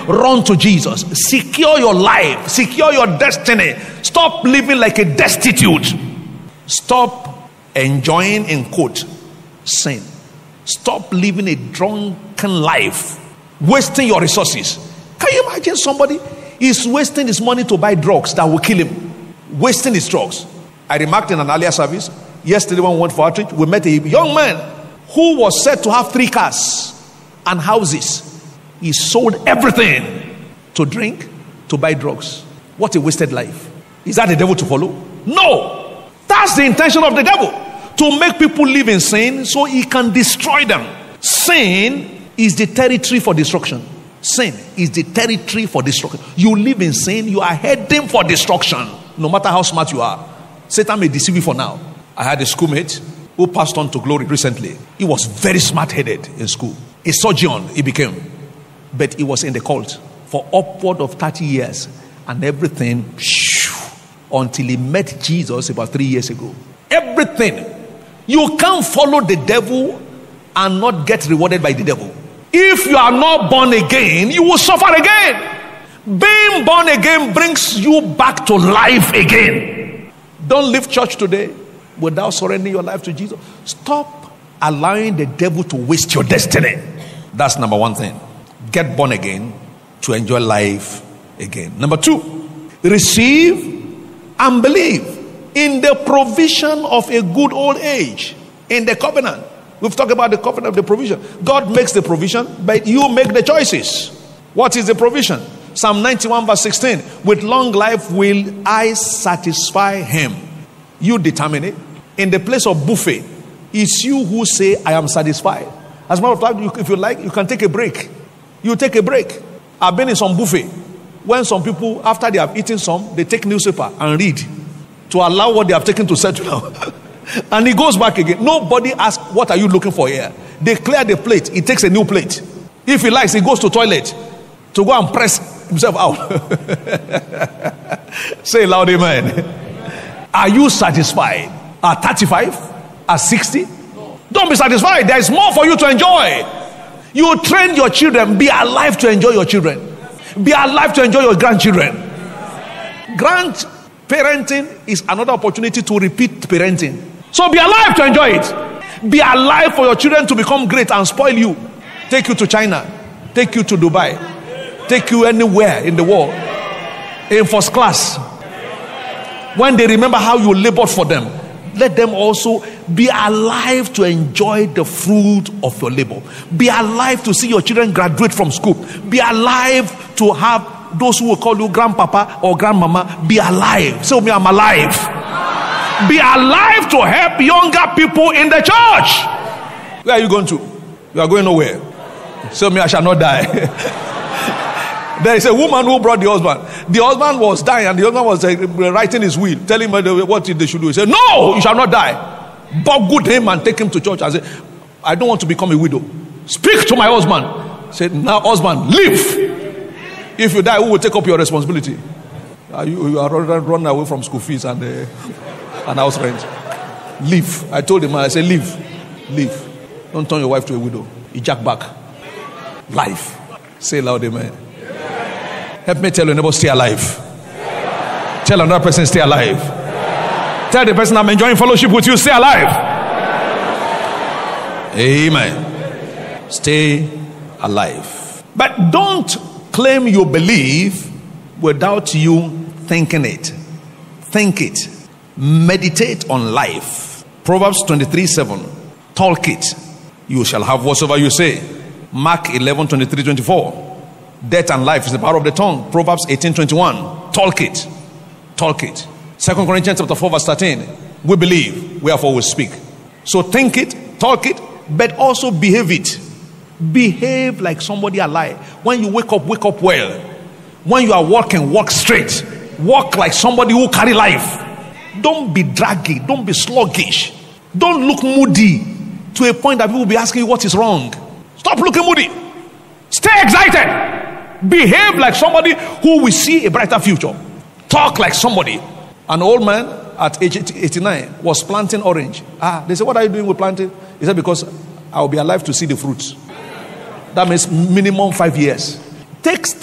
run to Jesus. Secure your life. Secure your destiny. Stop living like a destitute. Stop enjoying, in quote, sin. Stop living a drunken life, wasting your resources. Can you imagine somebody is wasting his money to buy drugs that will kill him? Wasting his drugs. I remarked in an earlier service, yesterday when we went for outreach, we met a young man who was said to have 3 cars and houses. He sold everything to drink, to buy drugs. What a wasted life. Is that the devil to follow? No. That's the intention of the devil. To make people live in sin so he can destroy them. Sin is the territory for destruction. Sin is the territory for destruction. You live in sin, you are heading for destruction. No matter how smart you are. Satan may deceive you for now. I had a schoolmate who passed on to glory recently. He was very smart-headed in school. A surgeon he became. But he was in the cult for upward of 30 years. And everything, until he met Jesus about 3 years ago. Everything. You can't follow the devil and not get rewarded by the devil. If you are not born again, you will suffer again. Being born again brings you back to life again. Don't leave church today without surrendering your life to Jesus. Stop allowing the devil to waste your destiny. That's number 1 thing. Get born again to enjoy life again. Number 2, receive and believe in the provision of a good old age. In the covenant. We've talked about the covenant of the provision. God makes the provision, but you make the choices. What is the provision? Psalm 91 verse 16. With long life will I satisfy him. You determine it. In the place of buffet, it's you who say, I am satisfied. As a matter of fact, if you like, you can take a break. You take a break. I've been in some buffet. When some people, after they have eaten some, they take newspaper and read to allow what they have taken to settle down. And he goes back again. Nobody asks, what are you looking for here? They clear the plate. He takes a new plate. If he likes, he goes to toilet to go and press himself out. Say loud, amen. Are you satisfied at 35? At 60? Don't be satisfied. There is more for you to enjoy. You train your children. Be alive to enjoy your children. Be alive to enjoy your grandchildren. Grandparenting is another opportunity to repeat parenting. So be alive to enjoy it. Be alive for your children to become great and spoil you. Take you to China. Take you to Dubai. Take you anywhere in the world. In first class. When they remember how you labored for them, let them also be alive to enjoy the fruit of your labor. Be alive to see your children graduate from school. Be alive to have those who will call you grandpapa or grandmama. Be alive. So me, I'm alive. Be alive to help younger people in the church. Where are you going to? You are going nowhere. So me, I shall not die. There is a woman who brought the husband. The husband was dying and the husband was writing his will, telling him what they should do. He said, no, you shall not die. But good him and take him to church and say, I don't want to become a widow. Speak to my husband. He said, now husband, leave. If you die, who will take up your responsibility? You are running away from school fees and house rent. Leave. I told him, I said, leave. Leave. Don't turn your wife to a widow. You jack back. Life. Say loud, amen. Help me tell your neighbor, stay alive. Tell another person, stay alive. Tell the person, I'm enjoying fellowship with you, stay alive. Amen. Stay alive. But don't claim you believe without you thinking it. Think it. Meditate on life. Proverbs 23:7. Talk it. You shall have whatsoever you say. Mark 11:23-24. Death and life is the power of the tongue. Proverbs 18:21. Talk it. Talk it. 2 Corinthians chapter 4 verse 13. We believe, wherefore we speak. So think it, talk it, but also behave it. Behave like somebody alive. When you wake up well. When you are walking, walk straight. Walk like somebody who carry life. Don't be draggy. Don't be sluggish. Don't look moody to a point that people will be asking you what is wrong. Stop looking moody. Stay excited. Behave like somebody who will see a brighter future. Talk like somebody. An old man at age 89 was planting orange. They said, what are you doing with planting? He said, because I will be alive to see the fruits. That means minimum 5 years. Take